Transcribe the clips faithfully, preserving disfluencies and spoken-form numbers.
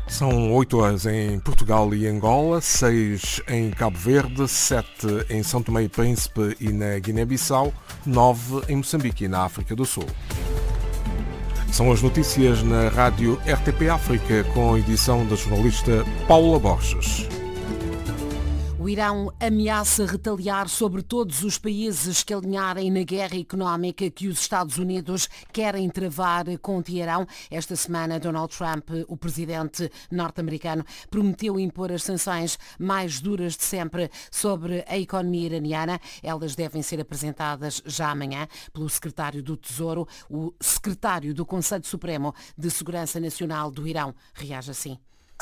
São oito horas em Portugal e Angola, seis em Cabo Verde, sete em São Tomé e Príncipe e na Guiné-Bissau, nove em Moçambique e na África do Sul. São as notícias na rádio R T P África, com a edição da jornalista Paula Borges. O Irão ameaça retaliar sobre todos os países que alinharem na guerra económica que os Estados Unidos querem travar com Teherão. Esta semana, Donald Trump, o presidente norte-americano, prometeu impor as sanções mais duras de sempre sobre a economia iraniana. Elas devem ser apresentadas já amanhã pelo secretário do Tesouro. O secretário do Conselho Supremo de Segurança Nacional do Irão reage assim.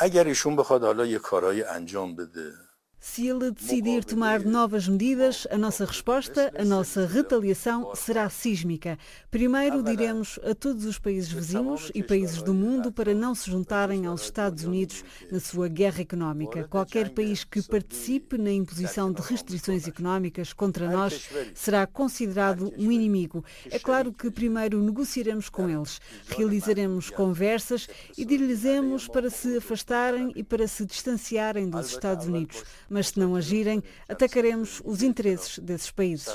Se ele decidir tomar novas medidas, a nossa resposta, a nossa retaliação será sísmica. Primeiro diremos a todos os países vizinhos e países do mundo para não se juntarem aos Estados Unidos na sua guerra económica. Qualquer país que participe na imposição de restrições económicas contra nós será considerado um inimigo. É claro que primeiro negociaremos com eles, realizaremos conversas e dir-lhes para se afastarem e para se distanciarem dos Estados Unidos. Mas se não agirem, atacaremos os interesses desses países.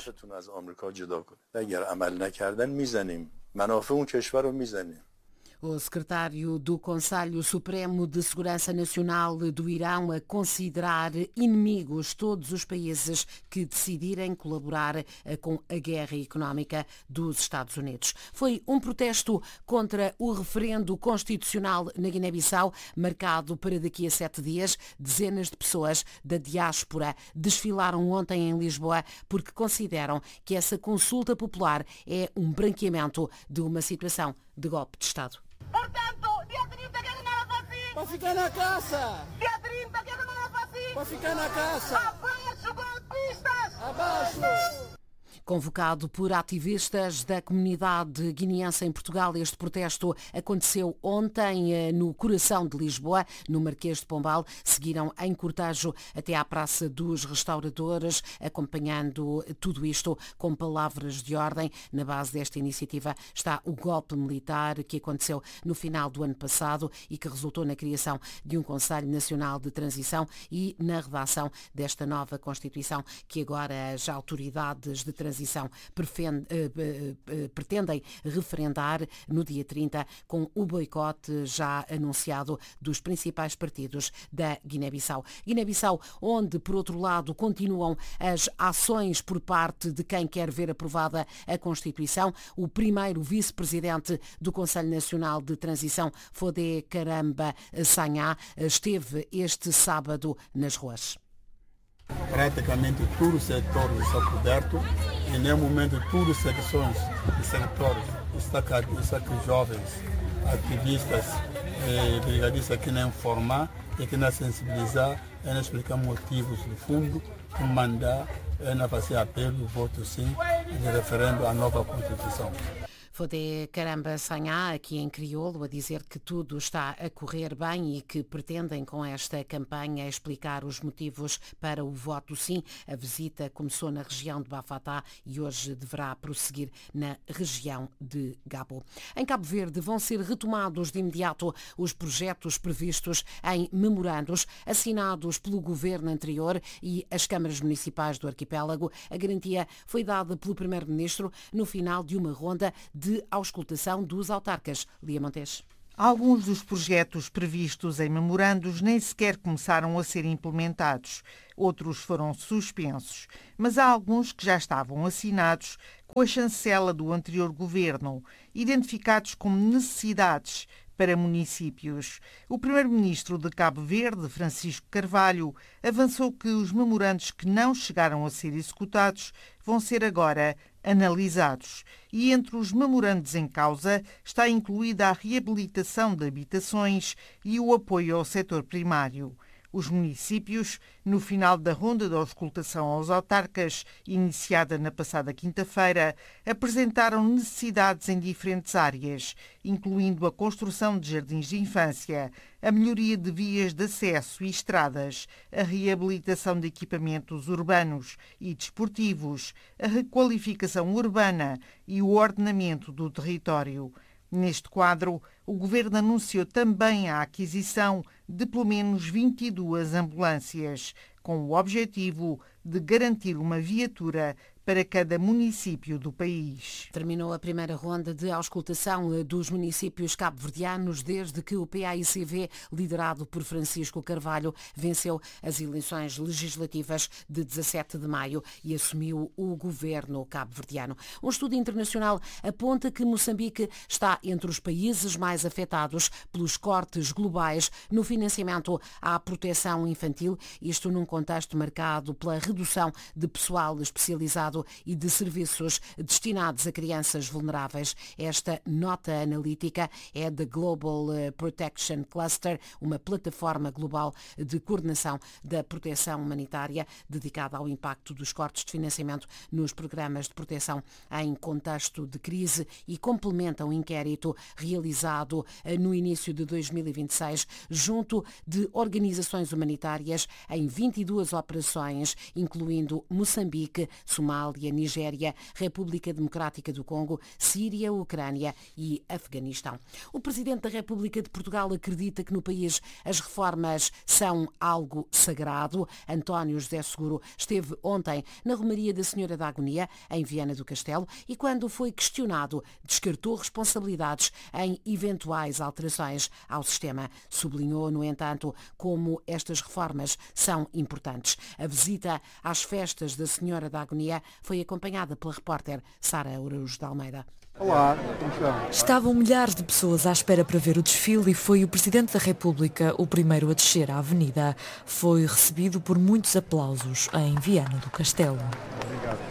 O secretário do Conselho Supremo de Segurança Nacional do Irão a considerar inimigos todos os países que decidirem colaborar com a guerra económica dos Estados Unidos. Foi um protesto contra o referendo constitucional na Guiné-Bissau, marcado para daqui a sete dias. Dezenas de pessoas da diáspora desfilaram ontem em Lisboa porque consideram que essa consulta popular é um branqueamento de uma situação de golpe de Estado. Portanto, dia trinta quero não fascismo. Para ficar na caça. Dia trinta quero não fascismo. Para ficar na caça. Abaixo golpistas. Abaixo. Convocado por ativistas da comunidade guineense em Portugal, este protesto aconteceu ontem no coração de Lisboa, no Marquês de Pombal. Seguiram em cortejo até à Praça dos Restauradores, acompanhando tudo isto com palavras de ordem. Na base desta iniciativa está o golpe militar que aconteceu no final do ano passado e que resultou na criação de um Conselho Nacional de Transição e na redação desta nova Constituição que agora as autoridades de transição pretendem referendar no dia trinta, com o boicote já anunciado dos principais partidos da Guiné-Bissau. Guiné-Bissau, onde, por outro lado, continuam as ações por parte de quem quer ver aprovada a Constituição. O primeiro vice-presidente do Conselho Nacional de Transição, Fodé Caramba Sanhá, esteve este sábado nas ruas. Praticamente todo o setor está coberto e, no momento, todas as secções e setores estão aqui jovens, ativistas, e brigadistas que não formar e que não sensibilizar, e não explicar motivos do fundo, mandar, e não fazer apelo, voto sim, de referendo à nova Constituição. Fodé Caramba Sanhá, aqui em crioulo, a dizer que tudo está a correr bem e que pretendem com esta campanha explicar os motivos para o voto sim. A visita começou na região de Bafatá e hoje deverá prosseguir na região de Gabo. Em Cabo Verde vão ser retomados de imediato os projetos previstos em memorandos assinados pelo governo anterior e as câmaras municipais do arquipélago. A garantia foi dada pelo primeiro-ministro no final de uma ronda de de auscultação dos autarcas. Lia Montes. Alguns dos projetos previstos em memorandos nem sequer começaram a ser implementados. Outros foram suspensos. Mas há alguns que já estavam assinados com a chancela do anterior governo, identificados como necessidades para municípios. O primeiro-ministro de Cabo Verde, Francisco Carvalho, avançou que os memorandos que não chegaram a ser executados vão ser agora analisados. E entre os memorandos em causa está incluída a reabilitação de habitações e o apoio ao setor primário. Os municípios, no final da ronda de auscultação aos autarcas, iniciada na passada quinta-feira, apresentaram necessidades em diferentes áreas, incluindo a construção de jardins de infância, a melhoria de vias de acesso e estradas, a reabilitação de equipamentos urbanos e desportivos, a requalificação urbana e o ordenamento do território. Neste quadro, o Governo anunciou também a aquisição de pelo menos vinte e duas ambulâncias, com o objetivo de garantir uma viatura para cada município do país. Terminou a primeira ronda de auscultação dos municípios cabo-verdianos desde que o P A I C V, liderado por Francisco Carvalho, venceu as eleições legislativas de dezassete de maio e assumiu o governo cabo-verdiano. Um estudo internacional aponta que Moçambique está entre os países mais afetados pelos cortes globais no financiamento à proteção infantil, isto num contexto marcado pela redução de pessoal especializado e de serviços destinados a crianças vulneráveis. Esta nota analítica é da Global Protection Cluster, uma plataforma global de coordenação da proteção humanitária dedicada ao impacto dos cortes de financiamento nos programas de proteção em contexto de crise, e complementa um inquérito realizado no início de dois mil e vinte e seis junto de organizações humanitárias em vinte e duas operações, incluindo Moçambique, Somália, Nigéria, República Democrática do Congo, Síria, Ucrânia e Afeganistão. O Presidente da República de Portugal acredita que no país as reformas são algo sagrado. António José Seguro esteve ontem na Romaria da Senhora da Agonia, em Viana do Castelo, e quando foi questionado, descartou responsabilidades em eventuais alterações ao sistema. Sublinhou, no entanto, como estas reformas são importantes. A visita às festas da Senhora da Agonia foi acompanhada pela repórter Sara Araújo de Almeida. Olá, como estão? Estavam milhares de pessoas à espera para ver o desfile e foi o Presidente da República o primeiro a descer à avenida. Foi recebido por muitos aplausos em Viana do Castelo. Obrigado.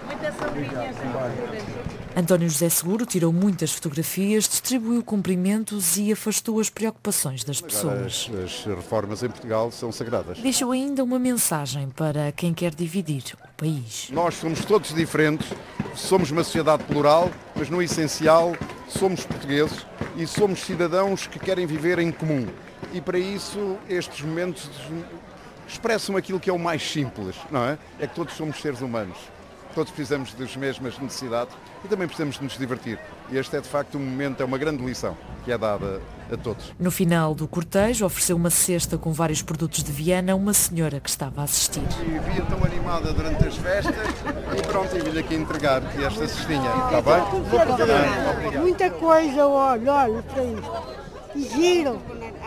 Obrigado. António José Seguro tirou muitas fotografias, distribuiu cumprimentos e afastou as preocupações das pessoas. As, as reformas em Portugal são sagradas. Deixou ainda uma mensagem para quem quer dividir o país. Nós somos todos diferentes, somos uma sociedade plural, mas no essencial somos portugueses e somos cidadãos que querem viver em comum. E para isso estes momentos expressam aquilo que é o mais simples, não é? É que todos somos seres humanos. Todos precisamos das mesmas necessidades e também precisamos de nos divertir. E este é de facto um momento, é uma grande lição que é dada a todos. No final do cortejo ofereceu uma cesta com vários produtos de Viana a uma senhora que estava a assistir. E via tão animada durante as festas e pronto, e vim aqui entregar esta cestinha, está bem? Obrigado. Muita coisa, olha, olha para isto. Giro.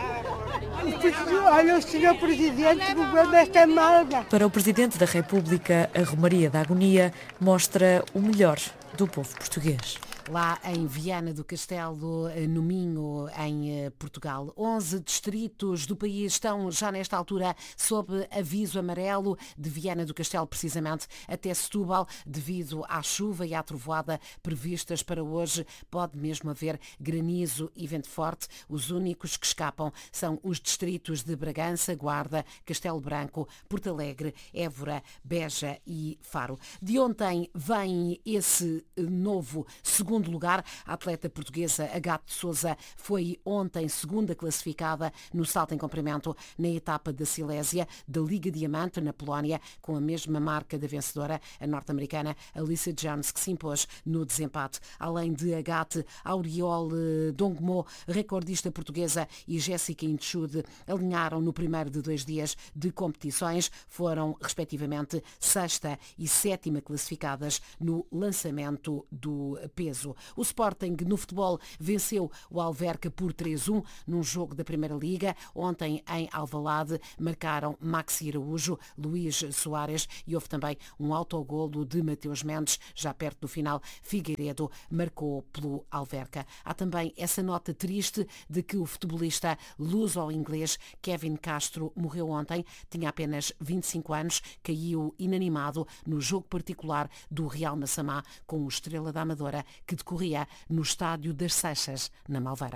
Olha, o senhor Presidente, o governo esta malga. Para o Presidente da República, a Romaria da Agonia mostra o melhor do povo português. Lá em Viana do Castelo, no Minho, em Portugal. onze distritos do país estão já nesta altura sob aviso amarelo, de Viana do Castelo precisamente até Setúbal, devido à chuva e à trovoada previstas para hoje. Pode mesmo haver granizo e vento forte. Os únicos que escapam são os distritos de Bragança, Guarda, Castelo Branco, Porto Alegre, Évora, Beja e Faro. De ontem vem esse novo segundo Segundo lugar, a atleta portuguesa Agathe de Sousa foi ontem segunda classificada no salto em comprimento na etapa da Silésia da Liga Diamante na Polónia, com a mesma marca da vencedora, a norte-americana Alyssa Jones, que se impôs no desempate. Além de Agathe, Auriole Dongmo, recordista portuguesa, e Jéssica Inchude alinharam no primeiro de dois dias de competições. Foram, respectivamente, sexta e sétima classificadas no lançamento do peso. O Sporting no futebol venceu o Alverca por três a um num jogo da Primeira Liga. Ontem em Alvalade marcaram Maxi Araújo, Luís Soares e houve também um autogolo de Mateus Mendes. Já perto do final, Figueiredo marcou pelo Alverca. Há também essa nota triste de que o futebolista luso-inglês Kevin Castro morreu ontem. Tinha apenas vinte e cinco anos, caiu inanimado no jogo particular do Real Massamá com o Estrela da Amadora, que decorria no Estádio das Seixas, na Malveira.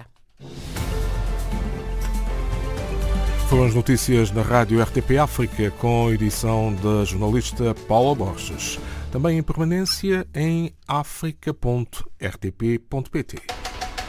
Foram as notícias na Rádio R T P África, com a edição da jornalista Paula Borges. Também em permanência em africa ponto r t p ponto p t.